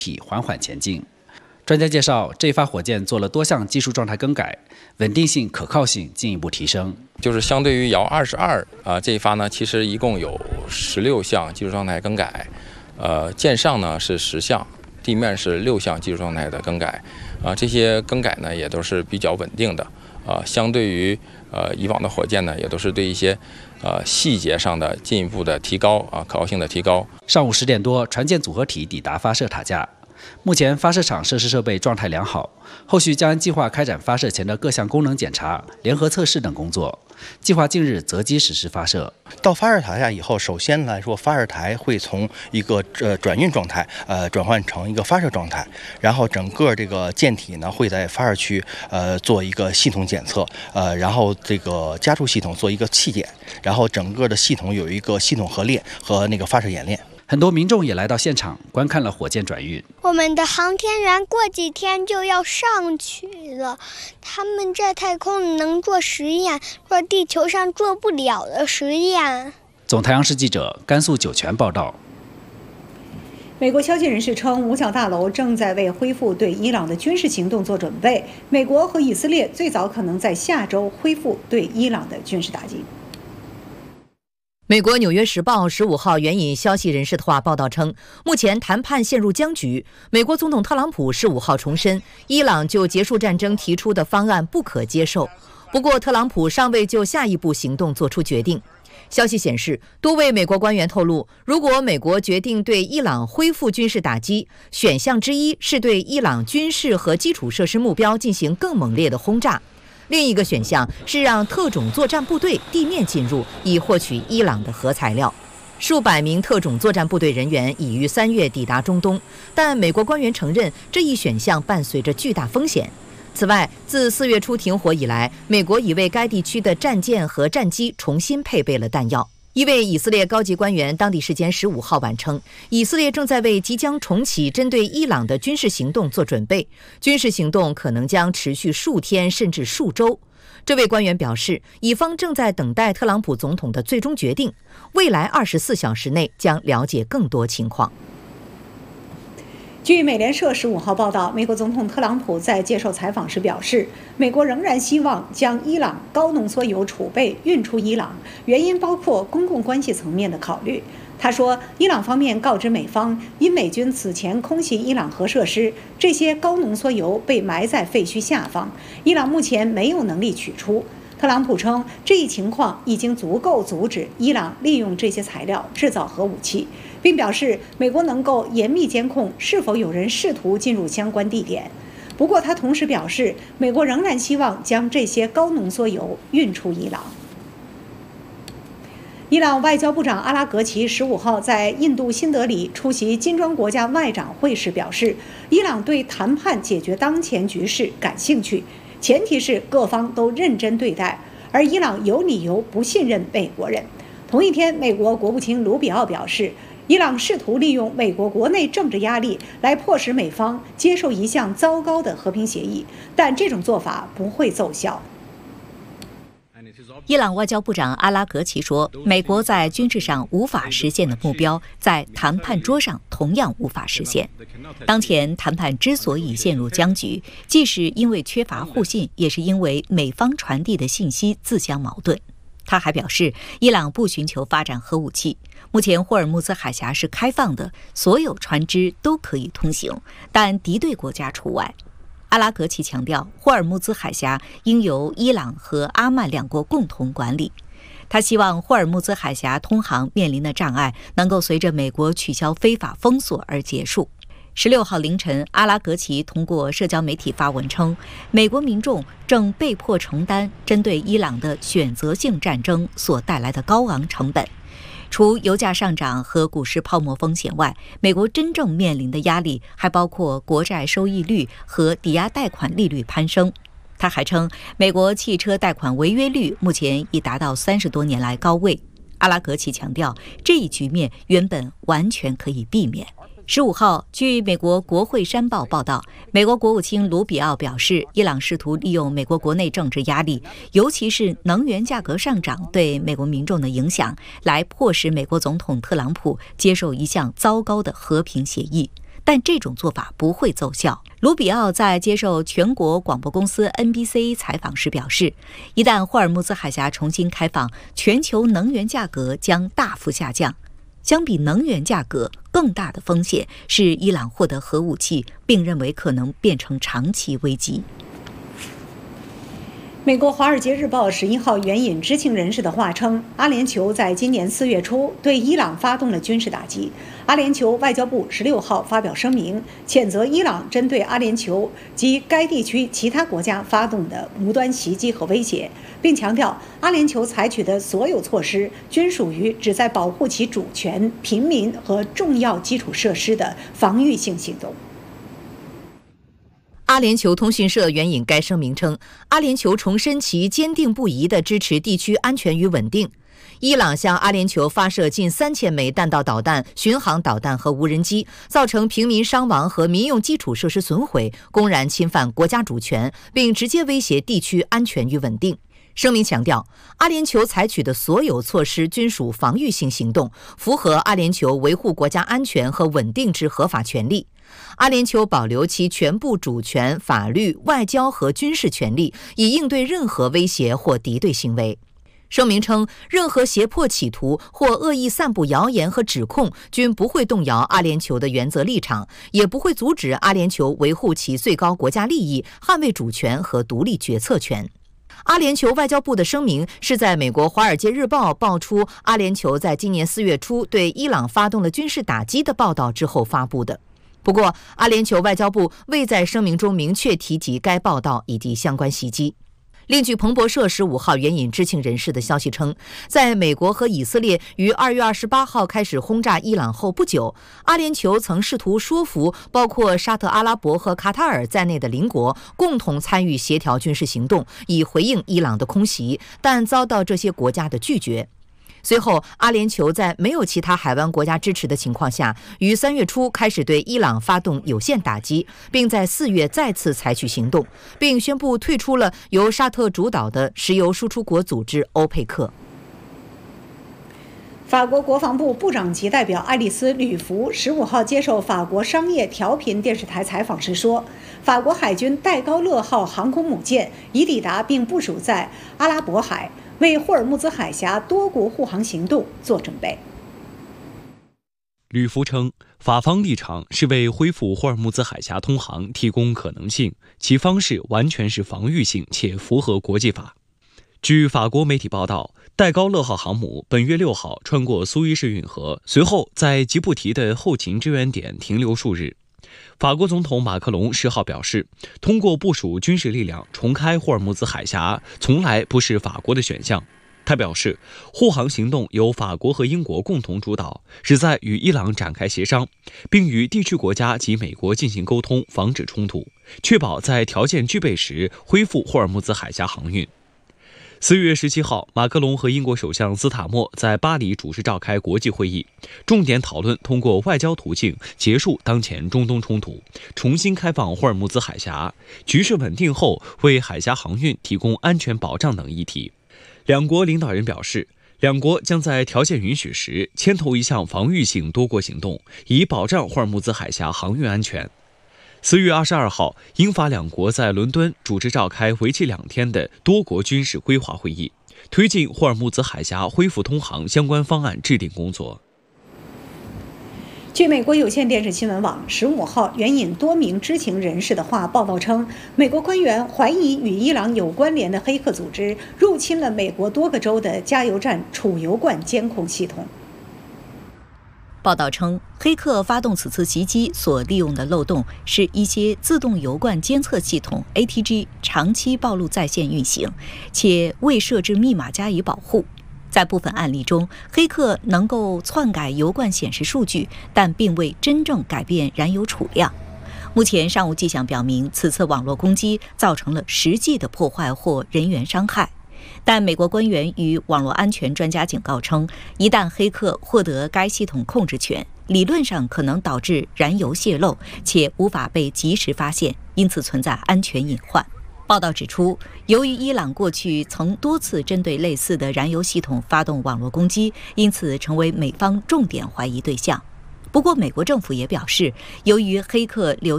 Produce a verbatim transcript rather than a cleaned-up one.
体缓缓前进。专家介绍，这一发火箭做了多项技术状态更改，稳定性、可靠性进一步提升。 就是相对于遥二十二啊这一发呢，其实一共有十六项技术状态更改，呃，舰上呢是十项，地面是六项技术状态的更改，啊，这些更改呢也都是比较稳定的，啊，相对于呃以往的火箭呢，也都是对一些呃细节上的进一步的提高啊，可靠性的提高。 上午十点多，船舰组合体抵达发射塔架。目前发射场设施设备状态良好，后续将按计划开展发射前的各项功能检查、联合测试等工作。计划近日择机实施发射。 到发射塔下以后，首先来说，发射台会从一个呃转运状态，呃转换成一个发射状态，然后整个这个舰体呢会在发射区呃做一个系统检测，呃然后这个加注系统做一个气检，然后整个的系统有一个系统合练和那个发射演练。 很多民众也来到现场观看了火箭转运。 我们的航天员过几天就要上去了，他们在太空能做实验，做地球上做不了的实验。 总台央视记者甘肃酒泉报道。 美国消息人士称，五角大楼正在为恢复对伊朗的军事行动做准备。美国和以色列最早可能在下周恢复对伊朗的军事打击。 美国《纽约时报》十五号援引消息人士的话报道称，目前谈判陷入僵局。美国总统特朗普十五号重申，伊朗就结束战争提出的方案不可接受。不过，特朗普尚未就下一步行动做出决定。消息显示，多位美国官员透露，如果美国决定对伊朗恢复军事打击，选项之一是对伊朗军事和基础设施目标进行更猛烈的轰炸。另一个选项是让特种作战部队地面进入，以获取伊朗的核材料。数百名特种作战部队人员已于三月抵达中东，但美国官员承认这一选项伴随着巨大风险。此外，自四月初停火以来，美国已为该地区的战舰和战机重新配备了弹药。一位以色列高级官员当地时间十五号晚称，以色列正在为即将重启针对伊朗的军事行动做准备，军事行动可能将持续数天甚至数周。这位官员表示，以方正在等待特朗普总统的最终决定，未来二十四小时内将了解更多情况。 据美联社十五号报道，美国总统特朗普在接受采访时表示，美国仍然希望将伊朗高浓缩铀储备运出伊朗，原因包括公共关系层面的考虑。他说，伊朗方面告知美方，因美军此前空袭伊朗核设施，这些高浓缩铀被埋在废墟下方，伊朗目前没有能力取出。特朗普称，这一情况已经足够阻止伊朗利用这些材料制造核武器，并表示美国能够严密监控是否有人试图进入相关地点。不过，他同时表示，美国仍然希望将这些高浓缩铀运出伊朗。伊朗外交部长阿拉格齐十五号在印度新德里出席金砖国家外长会时表示，伊朗对谈判解决当前局势感兴趣，前提是各方都认真对待，而伊朗有理由不信任美国人。同一天，美国国务卿卢比奥表示，伊朗试图利用美国国内政治压力来迫使美方接受一项糟糕的和平协议，但这种做法不会奏效。 伊朗外交部长阿拉格齐说，美国在军事上无法实现的目标，在谈判桌上同样无法实现。当前谈判之所以陷入僵局，既是因为缺乏互信，也是因为美方传递的信息自相矛盾。他还表示，伊朗不寻求发展核武器，目前霍尔木兹海峡是开放的，所有船只都可以通行，但敌对国家除外。阿拉格齐强调，霍尔木兹海峡应由伊朗和阿曼两国共同管理。他希望霍尔木兹海峡通航面临的障碍能够随着美国取消非法封锁而结束。十六号凌晨，阿拉格齐通过社交媒体发文称，美国民众正被迫承担针对伊朗的选择性战争所带来的高昂成本。除油价上涨和股市泡沫风险外，美国真正面临的压力还包括国债收益率和抵押贷款利率攀升。他还称，美国汽车贷款违约率目前已达到三十多年来高位。阿拉格齐强调，这一局面原本完全可以避免。十五号，据美国国会山报报道，美国国务卿卢比奥表示，伊朗试图利用美国国内政治压力，尤其是能源价格上涨对美国民众的影响，来迫使美国总统特朗普接受一项糟糕的和平协议。 但这种做法不会奏效。卢比奥在接受全国广播公司 N B C 采访时表示，一旦霍尔木兹海峡重新开放，全球能源价格将大幅下降。相比能源价格，更大的风险是伊朗获得核武器，并认为可能变成长期危机。 美国《华尔街日报》十一号援引知情人士的话称，阿联酋在今年四月初对伊朗发动了军事打击。阿联酋外交部十六号发表声明，谴责伊朗针对阿联酋及该地区其他国家发动的无端袭击和威胁，并强调阿联酋采取的所有措施均属于旨在保护其主权、平民和重要基础设施的防御性行动。 阿联酋通讯社援引该声明称，阿联酋重申其坚定不移地支持地区安全与稳定。伊朗向阿联酋发射近三千枚弹道导弹、巡航导弹和无人机，造成平民伤亡和民用基础设施损毁，公然侵犯国家主权，并直接威胁地区安全与稳定。声明强调，阿联酋采取的所有措施均属防御性行动，符合阿联酋维护国家安全和稳定之合法权利。阿联酋保留其全部主权、法律、外交和军事权利，以应对任何威胁或敌对行为。声明称，任何胁迫企图或恶意散布谣言和指控均不会动摇阿联酋的原则立场，也不会阻止阿联酋维护其最高国家利益，捍卫主权和独立决策权。阿联酋外交部的声明是在美国《华尔街日报》爆出阿联酋在今年四月初对伊朗发动了军事打击的报道之后发布的。不过，阿联酋外交部未在声明中明确提及该报道以及相关袭击。另据彭博社十五号援引知情人士的消息称，在美国和以色列于二月二十八号开始轰炸伊朗后不久，阿联酋曾试图说服包括沙特阿拉伯和卡塔尔在内的邻国共同参与协调军事行动，以回应伊朗的空袭，但遭到这些国家的拒绝。随后，阿联酋在没有其他海湾国家支持的情况下，于三月初开始对伊朗发动有限打击，并在四月再次采取行动，并宣布退出了由沙特主导的石油输出国组织欧佩克。 法国国防部部长级代表爱丽丝·吕弗十五号接受法国商业调频电视台采访时说，法国海军戴高乐号航空母舰已抵达并部署在阿拉伯海，为霍尔木兹海峡多国护航行动做准备。 吕弗称，法方立场是为恢复霍尔木兹海峡通航提供可能性，其方式完全是防御性且符合国际法。据法国媒体报道，戴高乐号航母本月六号穿过苏伊士运河，随后在吉布提的后勤支援点停留数日。法国总统马克龙十号表示，通过部署军事力量重开霍尔木兹海峡，从来不是法国的选项。他表示，护航行动由法国和英国共同主导，旨在与伊朗展开协商，并与地区国家及美国进行沟通，防止冲突，确保在条件具备时恢复霍尔木兹海峡航运。四月十七号，马克龙和英国首相斯塔默在巴黎主持召开国际会议，重点讨论通过外交途径结束当前中东冲突，重新开放霍尔木兹海峡，局势稳定后为海峡航运提供安全保障等议题。两国领导人表示，两国将在条件允许时牵头一项防御性多国行动，以保障霍尔木兹海峡航运安全。四月二十二号，英法两国在伦敦主持召开为期两天的多国军事规划会议，推进霍尔木兹海峡恢复通航相关方案制定工作。 据美国有线电视新闻网十五号援引多名知情人士的话报道称，美国官员怀疑与伊朗有关联的黑客组织入侵了美国多个州的加油站储油罐监控系统。 报道称，黑客发动此次袭击所利用的漏洞是一些自动油罐监测系统 A T G 长期暴露在线运行，且未设置密码加以保护。在部分案例中，黑客能够篡改油罐显示数据，但并未真正改变燃油储量。目前尚无迹象表明此次网络攻击造成了实际的破坏或人员伤害。但美国官员与网络安全专家警告称，一旦黑客获得该系统控制权，理论上可能导致燃油泄漏，且无法被及时发现，因此存在安全隐患。报道指出，由于伊朗过去曾多次针对类似的燃油系统发动网络攻击，因此成为美方重点怀疑对象。 不过，美国政府也表示，由于黑客流